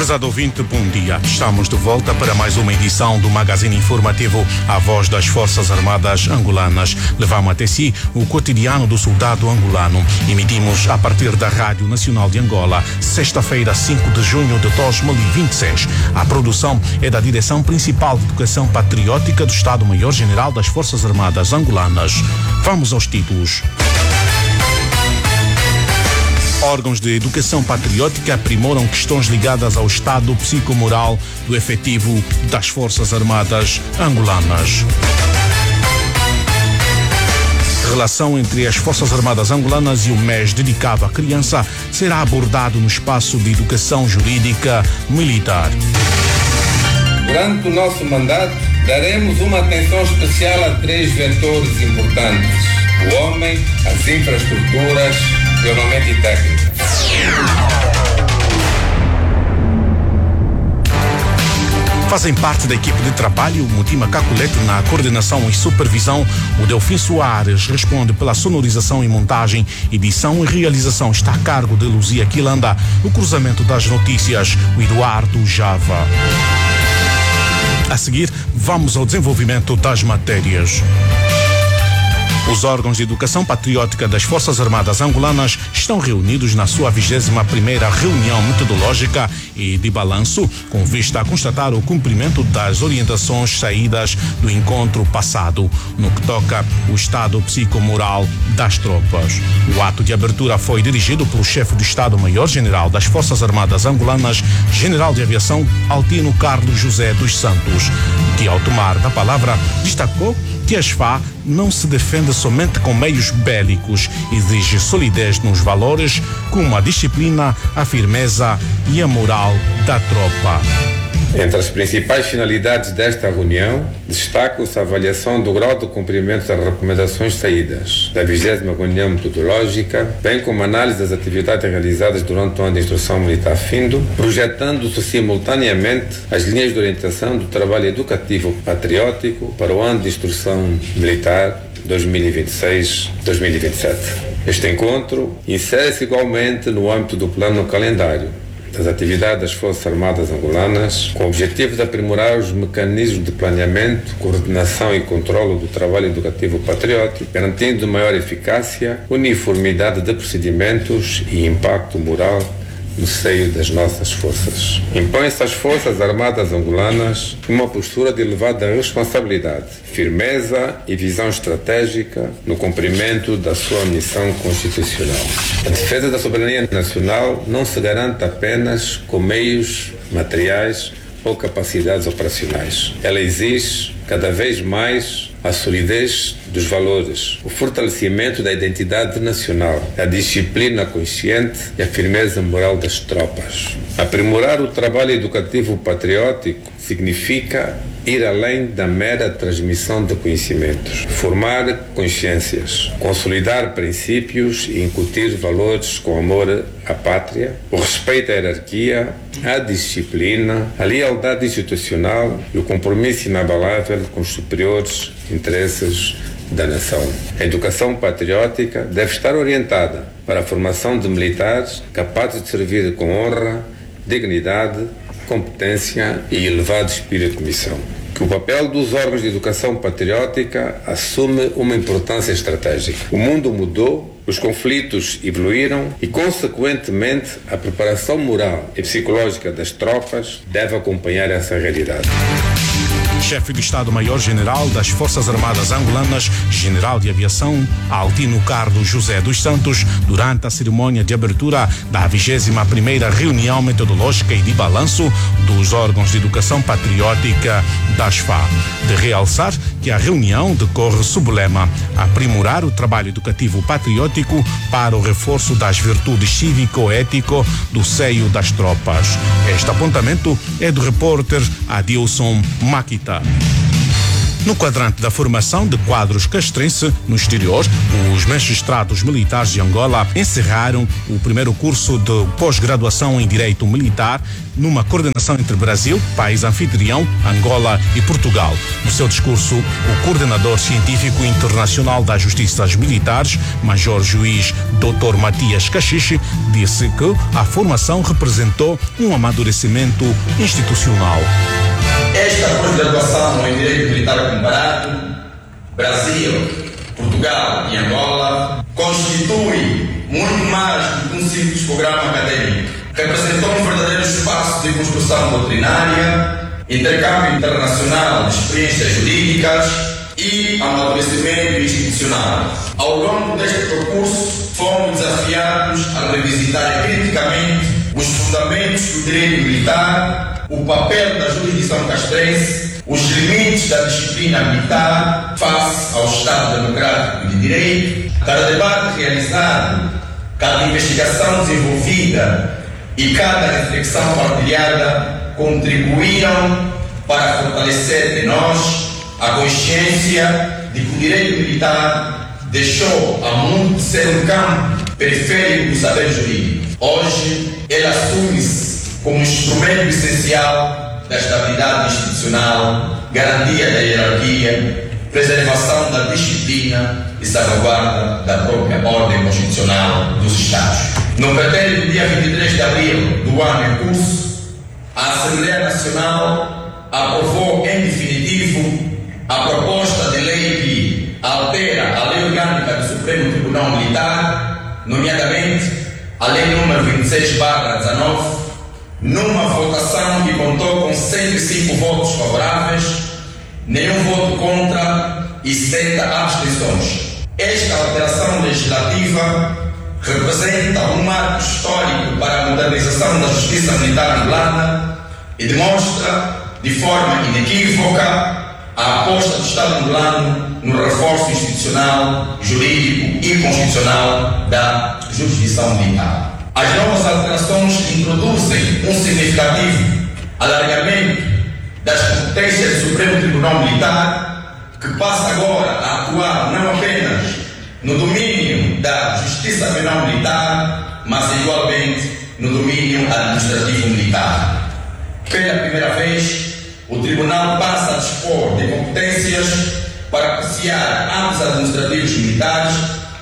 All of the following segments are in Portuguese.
Prezado ouvinte, bom dia. Estamos de volta para mais uma edição do Magazine Informativo A Voz das Forças Armadas Angolanas. Levamos até si o cotidiano do soldado angolano. Emitimos a partir da Rádio Nacional de Angola, sexta-feira, 5 de junho de 2026. A produção é da Direção Principal de Educação Patriótica do Estado-Maior-General das Forças Armadas Angolanas. Vamos aos títulos. Órgãos de educação patriótica aprimoram questões ligadas ao estado psicomoral do efetivo das Forças Armadas Angolanas. Relação entre as Forças Armadas Angolanas e o mês dedicado à criança será abordado no espaço de educação jurídica militar. Durante o nosso mandato, daremos uma atenção especial a 3 vetores importantes: o homem, as infraestruturas e o armamento e técnica. Fazem parte da equipe de trabalho Mutima Caculete na coordenação e supervisão. O Delfim Soares responde pela sonorização e montagem. Edição e realização está a cargo de Luzia Quilanda. O cruzamento das notícias, o Eduardo Java. A seguir, vamos ao desenvolvimento das matérias. Os órgãos de educação patriótica das Forças Armadas Angolanas estão reunidos na sua 21ª reunião metodológica e de balanço, com vista a constatar o cumprimento das orientações saídas do encontro passado, no que toca o estado psicomoral das tropas. O ato de abertura foi dirigido pelo chefe do Estado-Maior-General das Forças Armadas Angolanas, General de Aviação Altino Carlos José dos Santos, que, ao tomar da palavra, destacou que a SFA não se defende somente com meios bélicos, exige solidez nos valores, como a disciplina, a firmeza e a moral da tropa. Entre as principais finalidades desta reunião, destaca-se a avaliação do grau de cumprimento das recomendações saídas da 20ª reunião metodológica, bem como análise das atividades realizadas durante o ano de instrução militar findo, projetando-se simultaneamente as linhas de orientação do trabalho educativo patriótico para o ano de instrução militar 2026-2027. Este encontro insere-se igualmente no âmbito do plano calendário das atividades das Forças Armadas Angolanas, com o objetivo de aprimorar os mecanismos de planeamento, coordenação e controlo do trabalho educativo patriótico, garantindo maior eficácia, uniformidade de procedimentos e impacto moral no seio das nossas forças. Impõe-se às Forças Armadas Angolanas uma postura de elevada responsabilidade, firmeza e visão estratégica no cumprimento da sua missão constitucional. A defesa da soberania nacional não se garante apenas com meios materiais ou capacidades operacionais. Ela exige cada vez mais a solidez dos valores, o fortalecimento da identidade nacional, a disciplina consciente e a firmeza moral das tropas. Aprimorar o trabalho educativo patriótico significa ir além da mera transmissão de conhecimentos, formar consciências, consolidar princípios e incutir valores com amor à pátria, o respeito à hierarquia, a disciplina, a lealdade institucional e o compromisso inabalável com os superiores interesses da nação. A educação patriótica deve estar orientada para a formação de militares capazes de servir com honra, dignidade, competência e elevado espírito de missão. Que o papel dos órgãos de educação patriótica assume uma importância estratégica. O mundo mudou, os conflitos evoluíram e, consequentemente, a preparação moral e psicológica das tropas deve acompanhar essa realidade. Chefe do Estado-Maior-General das Forças Armadas Angolanas, General de Aviação Altino Carlos José dos Santos, durante a cerimônia de abertura da 21ª reunião metodológica e de balanço dos órgãos de educação patriótica da SFA. De realçar que a reunião decorre sob o lema aprimorar o trabalho educativo patriótico para o reforço das virtudes cívico-ético do seio das tropas. Este apontamento é do repórter Adilson Maquita. No quadrante da formação de quadros castrense no exterior, os magistrados militares de Angola encerraram o primeiro curso de pós-graduação em Direito Militar numa coordenação entre Brasil, país anfitrião, Angola e Portugal. No seu discurso, o coordenador científico internacional das Justiças Militares, Major Juiz Dr. Matias Cachiche, disse que a formação representou um amadurecimento institucional. Esta pós-graduação em Direito Militar Comparado, Brasil, Portugal e Angola, constitui muito mais do que um simples programa acadêmico. Representou um verdadeiro espaço de construção doutrinária, intercâmbio internacional de experiências jurídicas e amadurecimento institucional. Ao longo deste percurso, fomos desafiados a revisitar criticamente os fundamentos do direito militar, o papel da jurisdição castrense, os limites da disciplina militar face ao Estado Democrático de Direito. Cada debate realizado, cada investigação desenvolvida e cada reflexão partilhada contribuíram para fortalecer em nós a consciência de que o direito militar deixou a mundo de ser um campo periférico do saber jurídico. Hoje, ele assume-se como instrumento essencial da estabilidade institucional, garantia da hierarquia, preservação da disciplina e salvaguarda da própria ordem constitucional dos Estados. No pretérito dia 23 de abril do ano em curso, a Assembleia Nacional aprovou em definitivo a proposta de lei que altera a Lei Orgânica do Supremo Tribunal Militar, nomeadamente a Lei número 26/19, numa votação que contou com 105 votos favoráveis, nenhum voto contra e 70 abstenções. Esta alteração legislativa representa um marco histórico para a modernização da justiça militar angolana e demonstra de forma inequívoca a aposta do Estado angolano no reforço institucional, jurídico e constitucional da jurisdição militar. As novas alterações introduzem um significativo alargamento das competências do Supremo Tribunal Militar, que passa agora a atuar não apenas no domínio da Justiça Penal Militar, mas igualmente no domínio administrativo militar. Pela primeira vez, o Tribunal passa a dispor de competências para apreciar atos administrativos militares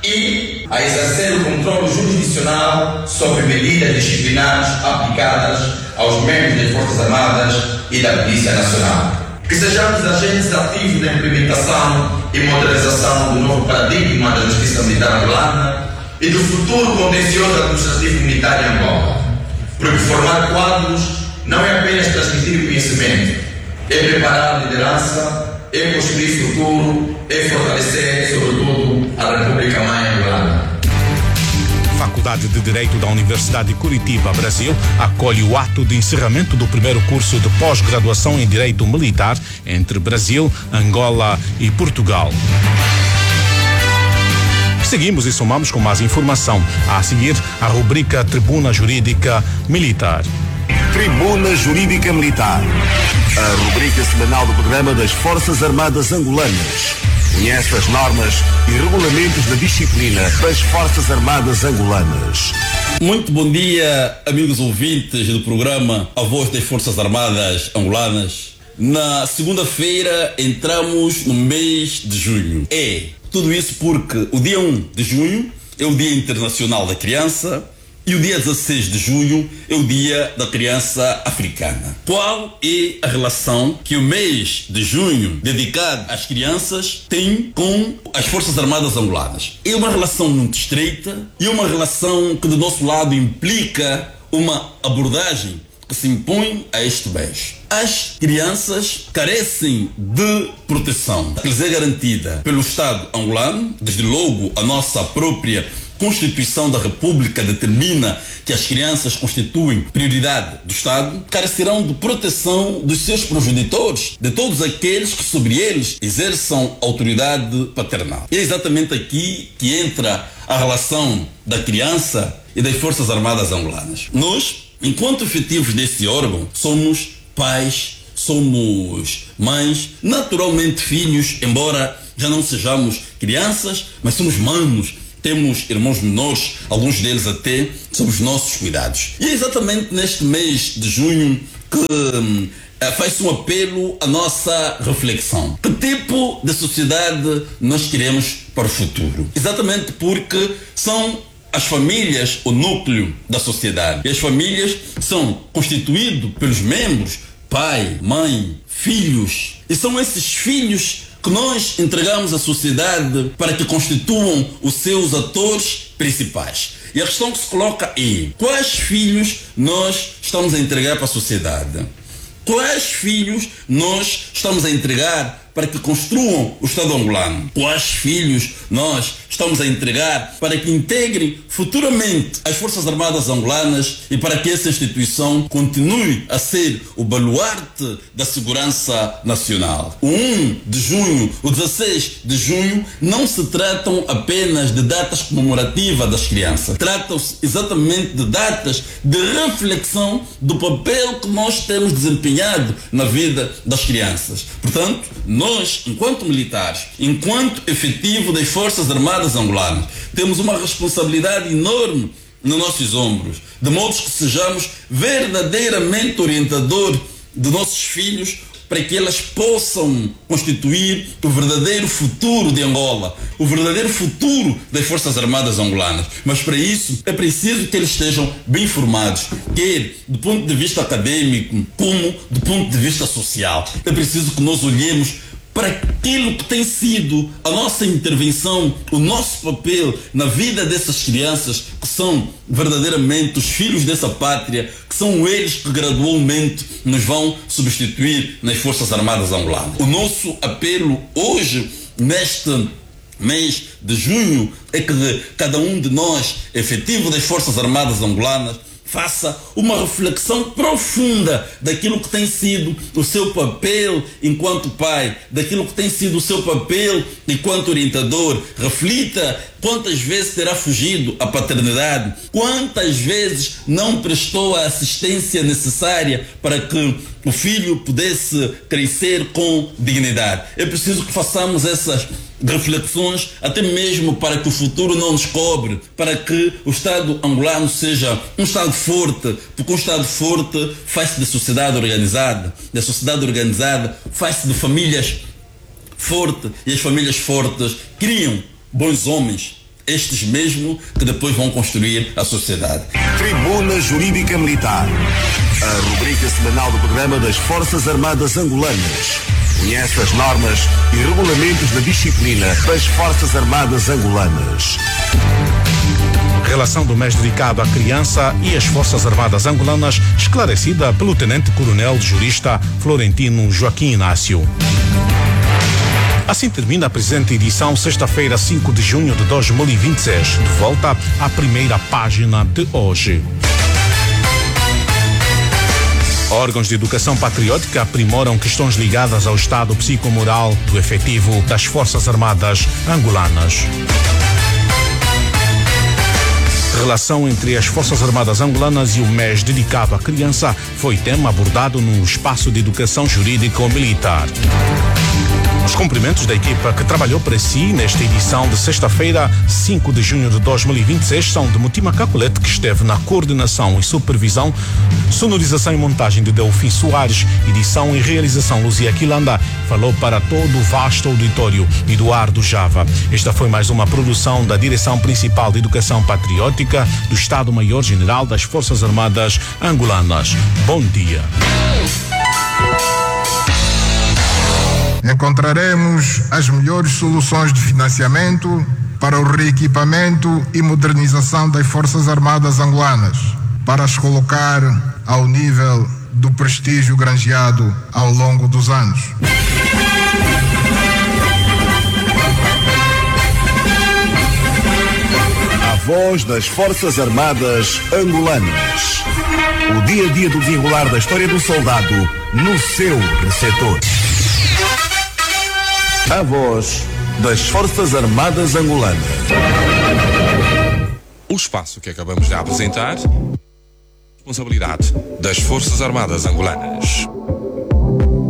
e a exercer o controle jurisdicional sobre medidas disciplinares aplicadas aos membros das Forças Armadas e da Polícia Nacional. Que sejamos agentes ativos da implementação e modernização do novo paradigma da justiça militar angolana e do futuro contencioso administrativo militar em Angola. Porque formar quadros não é apenas transmitir conhecimento, é preparar a liderança, é construir futuro, é fortalecer, sobretudo, a República Mãe Angolana. Faculdade de Direito da Universidade de Curitiba, Brasil, acolhe o ato de encerramento do primeiro curso de pós-graduação em Direito Militar entre Brasil, Angola e Portugal. Seguimos e somamos com mais informação. A seguir, a rubrica Tribuna Jurídica Militar. Tribuna Jurídica Militar. A rubrica semanal do programa das Forças Armadas Angolanas. Conhece as normas e regulamentos da disciplina das Forças Armadas Angolanas. Muito bom dia, amigos ouvintes do programa A Voz das Forças Armadas Angolanas. Na segunda-feira entramos no mês de junho. Tudo isso porque o dia 1 de junho é o Dia Internacional da Criança e o dia 16 de junho é o Dia da Criança Africana. Qual é a relação que o mês de junho dedicado às crianças tem com as Forças Armadas Angolanas? É uma relação muito estreita e uma relação que do nosso lado implica uma abordagem que se impõe a este mês. As crianças carecem de proteção que lhes é garantida pelo Estado angolano, desde logo a nossa própria Constituição da República determina que as crianças constituem prioridade do Estado, carecerão de proteção dos seus progenitores, de todos aqueles que sobre eles exerçam autoridade paternal. E é exatamente aqui que entra a relação da criança e das Forças Armadas Angolanas. Nós, enquanto efetivos desse órgão, somos pais, somos mães, naturalmente filhos, embora já não sejamos crianças, mas somos manos. Temos irmãos menores, alguns deles até sob os nossos cuidados. E é exatamente neste mês de junho que faz-se um apelo à nossa reflexão. Que tipo de sociedade nós queremos para o futuro? Exatamente porque são as famílias o núcleo da sociedade. E as famílias são constituídas pelos membros, pai, mãe, filhos. E são esses filhos que nós entregamos à sociedade para que constituam os seus atores principais. E a questão que se coloca é: quais filhos nós estamos a entregar para a sociedade? Quais filhos nós estamos a entregar para que construam o Estado angolano? Quais filhos nós estamos a entregar para que integrem futuramente as Forças Armadas angolanas e para que essa instituição continue a ser o baluarte da segurança nacional? O 1 de junho, o 16 de junho, não se tratam apenas de datas comemorativas das crianças. Tratam-se exatamente de datas de reflexão do papel que nós temos desempenhado na vida das crianças. Portanto, nós, enquanto militares, enquanto efetivo das Forças Armadas angolanas, temos uma responsabilidade enorme nos nossos ombros, de modo que sejamos verdadeiramente orientadores de nossos filhos para que elas possam constituir o verdadeiro futuro de Angola, o verdadeiro futuro das Forças Armadas angolanas. Mas para isso é preciso que eles estejam bem formados, quer do ponto de vista acadêmico, como do ponto de vista social. É preciso que nós olhemos para aquilo que tem sido a nossa intervenção, o nosso papel na vida dessas crianças, que são verdadeiramente os filhos dessa pátria, que são eles que gradualmente nos vão substituir nas Forças Armadas angolanas. O nosso apelo hoje, neste mês de junho, é que cada um de nós, efetivo das Forças Armadas angolanas, faça uma reflexão profunda daquilo que tem sido o seu papel enquanto pai, daquilo que tem sido o seu papel enquanto orientador. Reflita quantas vezes terá fugido à paternidade, quantas vezes não prestou a assistência necessária para que o filho pudesse crescer com dignidade. É preciso que façamos essas reflexões, até mesmo para que o futuro não nos cobre, para que o Estado angolano seja um Estado forte, porque um Estado forte faz-se de sociedade organizada, da sociedade organizada faz-se de famílias fortes, e as famílias fortes criam bons homens, estes mesmo que depois vão construir a sociedade. Tribuna Jurídica Militar, a rubrica semanal do programa das Forças Armadas Angolanas. Conhece as normas e regulamentos da disciplina das Forças Armadas Angolanas. Relação do mês dedicado à criança e às Forças Armadas Angolanas, esclarecida pelo Tenente-Coronel Jurista Florentino Joaquim Inácio. Assim termina a presente edição, sexta-feira, 5 de junho de 2026. De volta à primeira página de hoje. Órgãos de educação patriótica aprimoram questões ligadas ao estado psicomoral do efetivo das Forças Armadas angolanas. Relação entre as Forças Armadas angolanas e o mês dedicado à criança foi tema abordado no espaço de educação jurídico-militar. Os cumprimentos da equipa que trabalhou para si nesta edição de sexta-feira, 5 de junho de 2026, são de Mutima Caculete, que esteve na coordenação e supervisão, sonorização e montagem de Delfim Soares, edição e realização Luzia Quilanda. Falou para todo o vasto auditório Eduardo Java. Esta foi mais uma produção da Direção Principal de Educação Patriótica do Estado-Maior-General das Forças Armadas Angolanas. Bom dia. Encontraremos as melhores soluções de financiamento para o reequipamento e modernização das Forças Armadas angolanas, para as colocar ao nível do prestígio granjeado ao longo dos anos. A voz das Forças Armadas Angolanas. O dia a dia do desenrolar da história do soldado no seu receptor. A voz das Forças Armadas Angolanas. O espaço que acabamos de apresentar, responsabilidade das Forças Armadas Angolanas.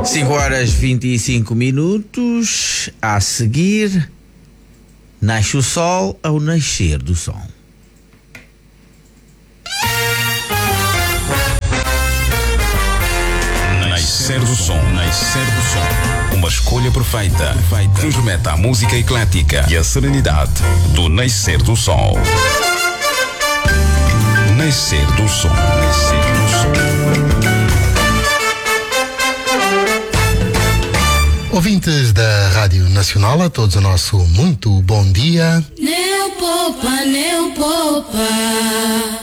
5h25. A seguir, nasce o sol ao nascer do som. Nascer do som, nascer do som. Uma escolha perfeita que nos remete à música eclética e à serenidade do nascer do sol. Nascer do som, nascer do som. Ouvintes da Rádio Nacional, a todos o nosso muito bom dia. Neu Popa, Neu Popa.